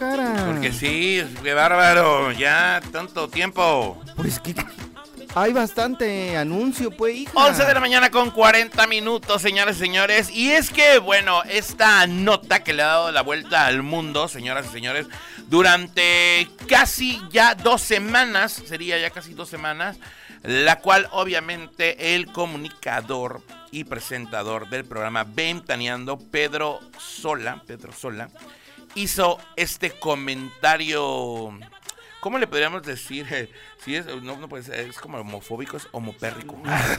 cara? Porque sí, qué bárbaro, ya tanto tiempo. Pues que hay bastante anuncio, pues, hija. 11 de la mañana con 40 minutos, señoras y señores. Y es que, bueno, esta nota que le ha dado la vuelta al mundo, señoras y señores, durante casi ya 2 semanas, sería ya casi 2 semanas, la cual obviamente el comunicador y presentador del programa Ventaneando, Pedro Sola, hizo este comentario. ¿Cómo le podríamos decir? Si es, no puede ser, es como homofóbico, es homopérrico.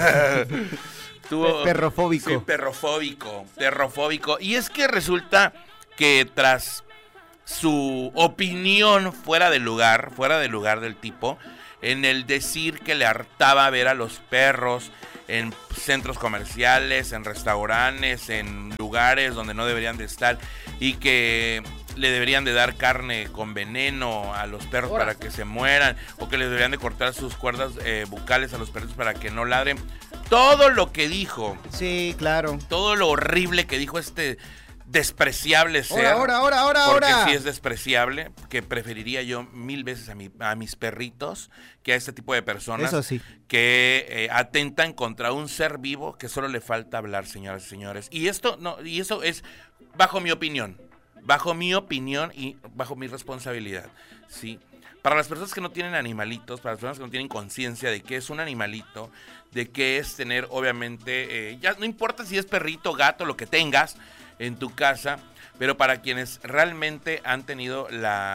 Perrofóbico. Sí, perrofóbico. Y es que resulta que tras su opinión fuera de lugar del tipo, en el decir que le hartaba ver a los perros en centros comerciales, en restaurantes, en lugares donde no deberían de estar y que le deberían de dar carne con veneno a los perros para que se mueran, o que les deberían de cortar sus cuerdas bucales a los perros para que no ladren. Todo lo que dijo. Sí, claro. Todo lo horrible que dijo este despreciable ser. Ahora. Porque sí es despreciable, que preferiría yo 1000 veces a mis perritos que a este tipo de personas. Eso sí. Que atentan contra un ser vivo que solo le falta hablar, señoras y señores. Y eso es bajo mi opinión y bajo mi responsabilidad, ¿sí? Para las personas que no tienen animalitos, para las personas que no tienen conciencia de qué es un animalito, de qué es tener, obviamente, ya no importa si es perrito, gato, lo que tengas en tu casa, pero para quienes realmente han tenido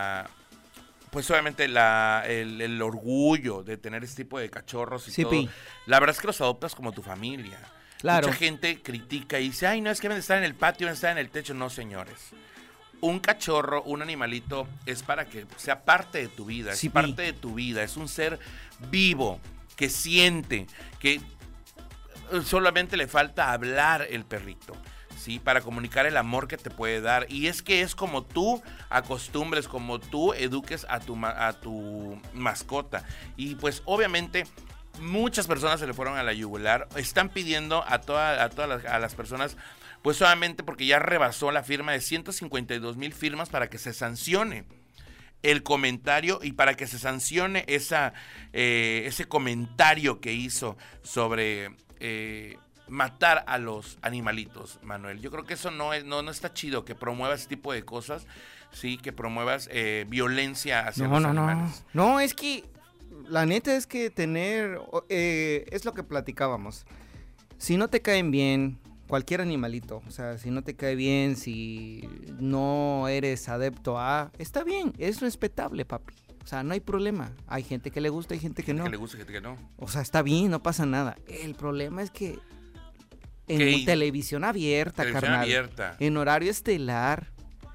pues obviamente el orgullo de tener este tipo de cachorros y todo, la verdad es que los adoptas como tu familia. Claro. Mucha gente critica y dice, ay, no, es que deben estar en el patio, deben estar en el techo. No, señores. Un cachorro, un animalito, es para que sea parte de tu vida, es parte de tu vida, es un ser vivo, que siente, que solamente le falta hablar el perrito, ¿sí? Para comunicar el amor que te puede dar. Y es que es como tú acostumbres, como tú eduques a tu mascota. Y pues obviamente muchas personas se le fueron a la yugular, están pidiendo a todas las personas, pues solamente porque ya rebasó la firma de 152,000 firmas para que se sancione el comentario y para que se sancione ese comentario que hizo sobre matar a los animalitos, Manuel. Yo creo que eso no está chido, que promuevas ese tipo de cosas, sí, que promuevas violencia hacia los animales. No, es que la neta es que es lo que platicábamos. Si no te caen bien cualquier animalito, o sea, si no te cae bien, si no eres adepto está bien, es respetable, papi. O sea, no hay problema. Hay gente que le gusta, hay gente que no. Gente que le gusta, gente que no. O sea, está bien, no pasa nada. El problema es que en televisión abierta, carnal, en horario estelar,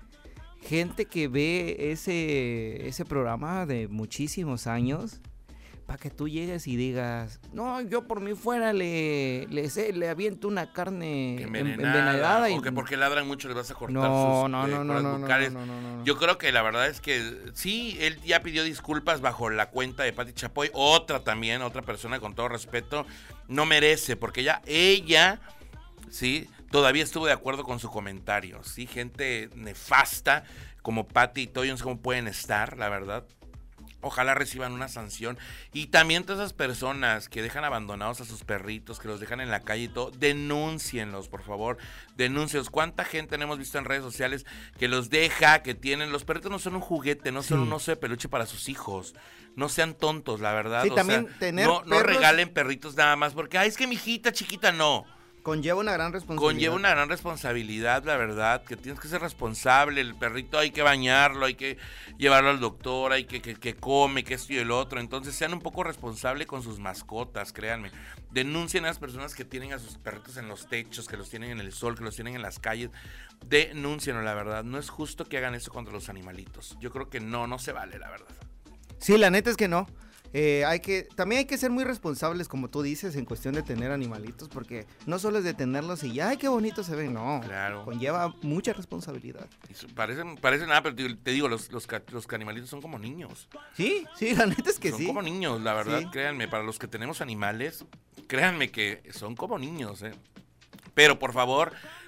gente que ve ese programa de muchísimos años, para que tú llegues y digas, no, yo por mí fuera le aviento una carne envenenada. O que porque ladran mucho les vas a cortar sus bucales. No. Yo creo que la verdad es que sí, él ya pidió disculpas bajo la cuenta de Pati Chapoy. Otra persona, con todo respeto, no merece, porque ella, sí, todavía estuvo de acuerdo con su comentario. Sí, gente nefasta como Pati y Toyo, no sé cómo pueden estar, la verdad. Ojalá reciban una sanción. Y también todas esas personas que dejan abandonados a sus perritos, que los dejan en la calle y todo, denúncienlos, por favor, denúncienlos. ¿Cuánta gente hemos visto en redes sociales que los deja, que tienen? Los perritos no son un juguete, no son un oso de peluche para sus hijos. No sean tontos, la verdad. Sí, también tener no regalen perritos nada más porque, es que mi hijita chiquita, no. Conlleva una gran responsabilidad. La verdad, que tienes que ser responsable. El perrito hay que bañarlo, hay que llevarlo al doctor, hay que come, que esto y el otro. Entonces sean un poco responsables con sus mascotas, créanme. Denuncien a las personas que tienen a sus perritos en los techos, que los tienen en el sol, que los tienen en las calles. Denúncienlo, la verdad. No es justo que hagan eso contra los animalitos. Yo creo que no se vale, la verdad. Sí, la neta es que no. También hay que ser muy responsables, como tú dices, en cuestión de tener animalitos, porque no solo es de tenerlos y ¡ay, qué bonito se ven! No, claro. Conlleva mucha responsabilidad. Parece nada, pero te digo, los animalitos son como niños. Sí, la neta es que son como niños, la verdad, sí. Créanme, para los que tenemos animales, créanme que son como niños, Pero por favor,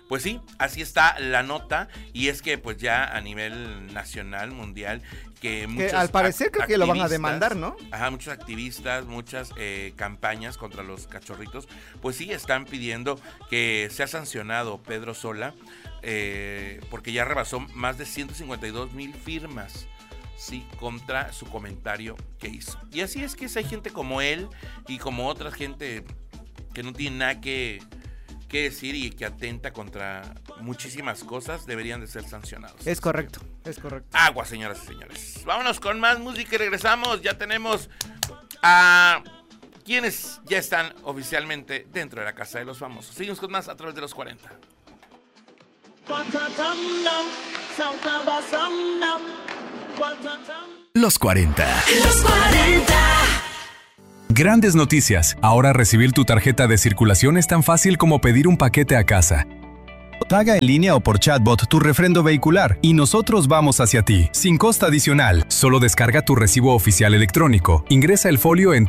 Pues sí, así está la nota, y es que pues ya a nivel nacional, mundial, que muchos al parecer creo que lo van a demandar, ¿no? Ajá, muchos activistas, muchas campañas contra los cachorritos, pues sí están pidiendo que sea sancionado Pedro Sola, porque ya rebasó más de 152,000 firmas, sí, contra su comentario que hizo. Y así es que hay gente como él y como otra gente que no tiene nada que decir y que atenta contra muchísimas cosas, deberían de ser sancionados. Es correcto. Agua, señoras y señores. Vámonos con más música y regresamos. Ya tenemos a quienes ya están oficialmente dentro de la Casa de los Famosos. Seguimos con más a través de los 40. Los 40. Los 40. Grandes noticias. Ahora recibir tu tarjeta de circulación es tan fácil como pedir un paquete a casa. Paga en línea o por chatbot tu refrendo vehicular y nosotros vamos hacia ti, sin costo adicional. Solo descarga tu recibo oficial electrónico. Ingresa el folio en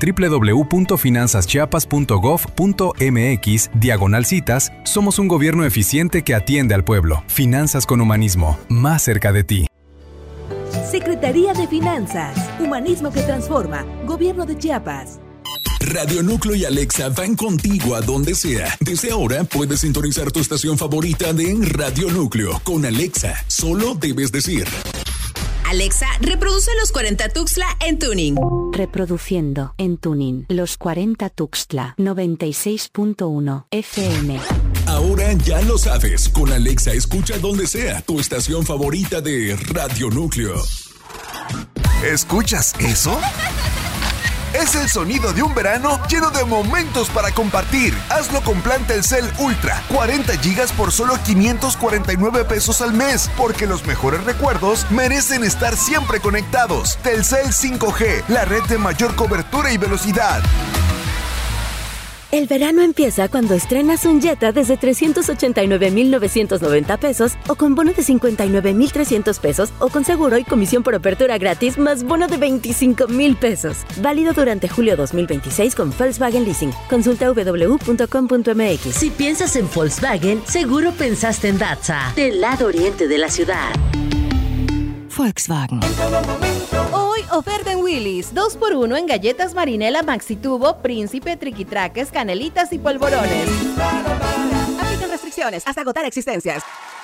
www.finanzaschiapas.gov.mx/citas. Somos un gobierno eficiente que atiende al pueblo. Finanzas con humanismo, más cerca de ti. Secretaría de Finanzas, Humanismo que Transforma, Gobierno de Chiapas. Radio Núcleo y Alexa van contigo a donde sea. Desde ahora puedes sintonizar tu estación favorita de Radio Núcleo. Con Alexa, solo debes decir: Alexa, reproduce Los 40 Tuxtla en tuning. Reproduciendo en tuning Los 40 Tuxtla 96.1 FM. Ahora ya lo sabes. Con Alexa escucha donde sea tu estación favorita de Radio Núcleo. ¿Escuchas eso? Es el sonido de un verano lleno de momentos para compartir. Hazlo con plan Telcel Ultra, 40 gigas por solo 549 pesos al mes, porque los mejores recuerdos merecen estar siempre conectados. Telcel 5G, la red de mayor cobertura y velocidad. El verano empieza cuando estrenas un Jetta desde 389,990 pesos o con bono de 59,300 pesos o con seguro y comisión por apertura gratis más bono de 25,000 pesos. Válido durante julio 2026 con Volkswagen Leasing. Consulta www.com.mx. Si piensas en Volkswagen, seguro pensaste en Datsa, del lado oriente de la ciudad. Volkswagen. Hoy oferta en Willy's, 2x1 en galletas Marinela Maxi Tubo, Príncipe, Triquitraques, Canelitas y Polvorones. Aplican restricciones hasta agotar existencias.